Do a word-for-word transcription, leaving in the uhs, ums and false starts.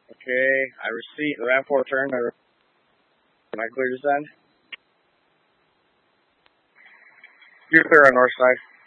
Okay, I receive the Ram four turn. Am I clear to send? You're clear on north side.